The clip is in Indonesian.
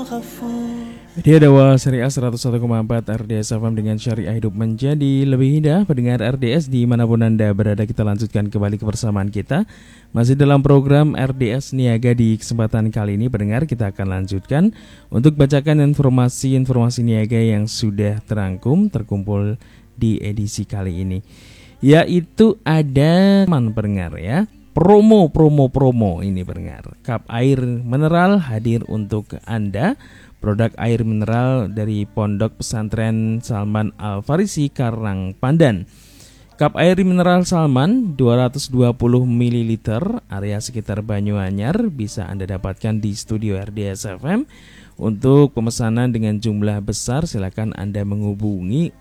Media Dakwah Syariah 101,4 RDS FM dengan syariah hidup menjadi lebih indah. Pendengar RDS dimanapun Anda berada, kita lanjutkan kembali kebersamaan kita masih dalam program RDS Niaga. Di kesempatan kali ini pendengar, kita akan lanjutkan untuk bacakan informasi-informasi niaga yang sudah terkumpul di edisi kali ini, yaitu ada pendengar ya, promo ini pendengar. Cup air mineral hadir untuk Anda. Produk air mineral dari Pondok Pesantren Salman Al-Farisi Karang Pandan. Cup air mineral Salman 220 ml, area sekitar Banyuanyar, bisa Anda dapatkan di studio RDS FM. Untuk pemesanan dengan jumlah besar silakan Anda menghubungi